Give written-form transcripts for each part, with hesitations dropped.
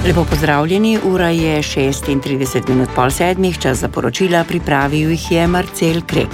Lepo pozdravljeni, ura je 36 minut pol sedmih, čas za poročila, pripravil jih je Marcel Krek.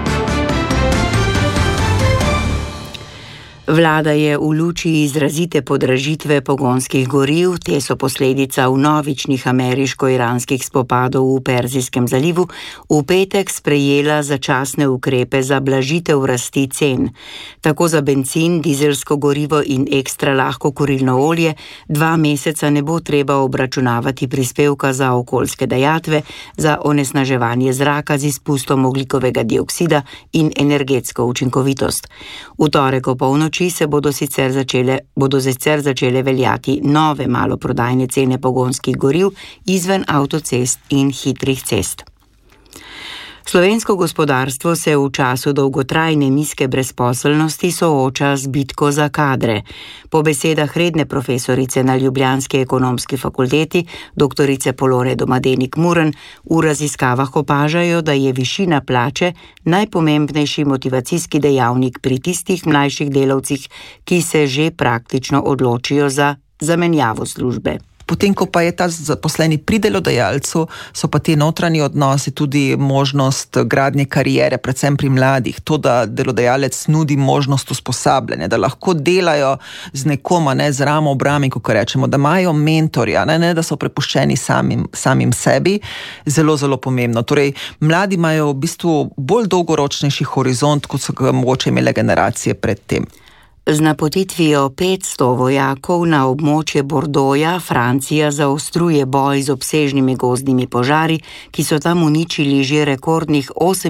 Vlada je v luči izrazite podražitve pogonskih goriv, te so posledica vnovičnih ameriško-iranskih spopadov v Perzijskem zalivu, v petek sprejela začasne ukrepe za blažitev rasti cen. Tako za bencin, dizelsko gorivo in ekstra lahko kurilno olje 2 meseca ne bo treba obračunavati prispevka za okoljske dajatve, za onesnaževanje zraka z izpustom ogljikovega dioksida in energetsko učinkovitost. V torek opolnoči se bodo sicer začele veljati nove maloprodajne cene pogonskih goriv izven avtocest in hitrih cest. Slovensko gospodarstvo se v času dolgotrajne nizke brezposelnosti sooča z bitko za kadre. Po besedah redne profesorice na ljubljanski ekonomski fakulteti, doktorice Polone Domadenik Muren, v raziskavah opažajo, da je višina plače najpomembnejši motivacijski dejavnik pri tistih mlajših delavcih, ki se že praktično odločijo za zamenjavo službe. Potem, ko pa je ta zaposleni pri delodajalcu, so pa ti notranji odnosi tudi možnost gradnje kariere, predvsem pri mladih. To, da delodajalec nudi možnost usposabljanja, da lahko delajo z nekoma, z ramo ob rami, kot rečemo, da imajo mentorja, ne da so prepuščeni samim sebi, zelo, zelo pomembno. Torej, mladi imajo v bistvu bolj dolgoročnejši horizont, kot so ga mogoče imele generacije pred tem. Z napotitvijo 500 vojakov na območje Bordoja Francija zaostruje boj z obsežnimi gozdnimi požari, ki so tam uničili že rekordnih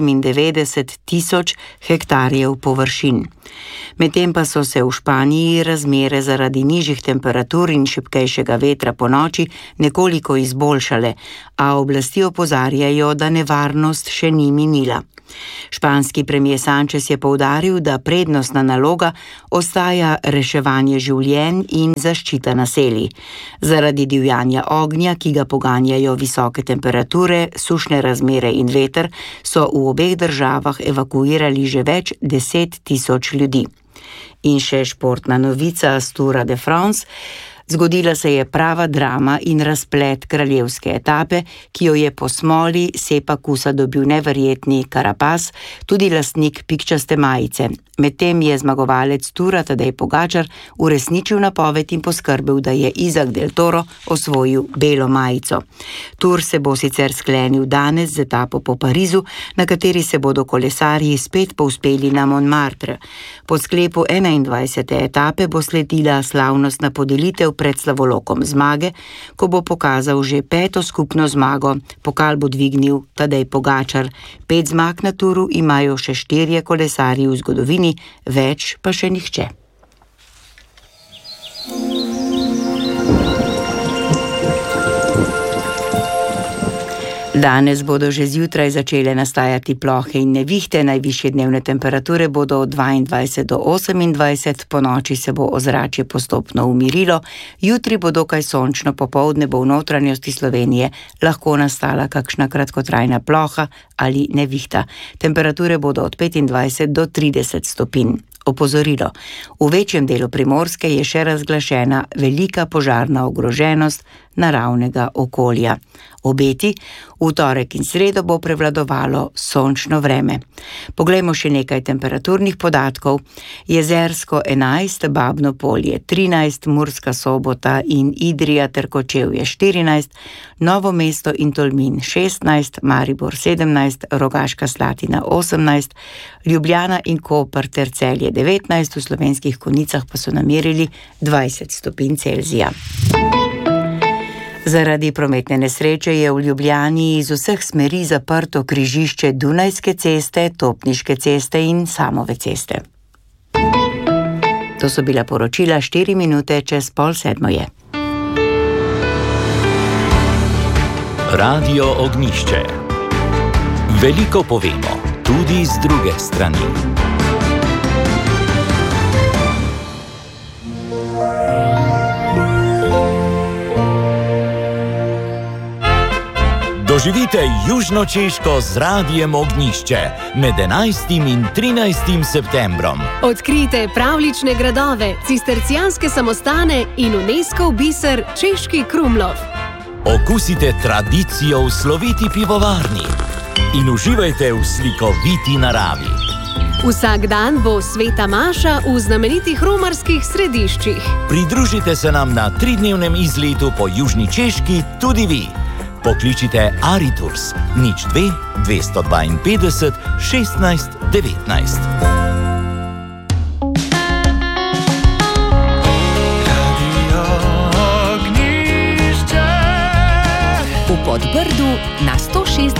98.000 hektarjev površin. Medtem pa so se v Španiji razmere zaradi nižjih temperatur in šibkejšega vetra ponoči nekoliko izboljšale, a oblasti opozarjajo, da nevarnost še ni minila. Španski premier Sánchez je poudaril, da prednostna naloga ostaja reševanje življenj in zaščita naselij. Zaradi divjanja ognja, ki ga poganjajo visoke temperature, sušne razmere in veter, so v obeh državah evakuirali že več 10.000 ljudi. In še športna novica z Toura de France. Zgodila se je prava drama in razplet kraljevske etape, ki jo je po smoli Sepakusa dobil neverjetni Carapaz, tudi lastnik pikčaste majice. Medtem je zmagovalec Tura Tadej Pogačar uresničil napoved in poskrbel, da je Isaac del Toro osvojil belo majico. Tur se bo sicer sklenil danes z etapo po Parizu, na kateri se bodo kolesarji spet povzpeli na Montmartre. Po sklepu 21. etape bo sledila slavnostna podelitev pred slavolokom zmage, ko bo pokazal že 5. skupno zmago. Pokal bo dvignil Tadej Pogačar. 5 zmag na Turu imajo še 4 kolesarji v zgodovini, več pa še nihče. Danes bodo že zjutraj začele nastajati plohe in nevihte, najvišje dnevne temperature bodo od 22 do 28, po noči se bo ozračje postopno umirilo, jutri bo dokaj sončno, popoldne bo v notranjosti Slovenije lahko nastala kakšna kratkotrajna ploha ali nevihta. Temperature bodo od 25 do 30 stopinj. Opozorilo. V večjem delu Primorske je še razglašena velika požarna ogroženost naravnega okolja. Obeti, v torek in sredo bo prevladovalo sončno vreme. Poglejmo še nekaj temperaturnih podatkov. Jezersko 11, Babno Polje 13, Murska Sobota in Idrija ter Kočevje 14, Novo mesto in Tolmin 16, Maribor 17, Rogaška Slatina 18, Ljubljana in Koper ter Celje 19, v Slovenskih Konjicah pa so namerili 20 stopinj Celzija. Zaradi prometne nesreče je v Ljubljani iz vseh smeri zaprto križišče Dunajske ceste, Topniške ceste in Samove ceste. To so bila poročila 4 minute čez 6:30 je. Radio Ognjišče. Veliko povemo, tudi z druge strani. Doživite Južno Češko z Radijem Ognjišče med 11. in 13. septembrom. Odkrijte pravlične gradove, cistercijanske samostane in UNESCOV biser Češki Krumlov. Okusite tradicijo v sloviti pivovarni in uživajte v slikoviti naravi. Vsak dan bo Sveta Maša v znamenitih romarskih središčih. Pridružite se nam na 3-dnevnem izletu po Južni Češki tudi vi. Pokličite Ariturs 02 252 16 19.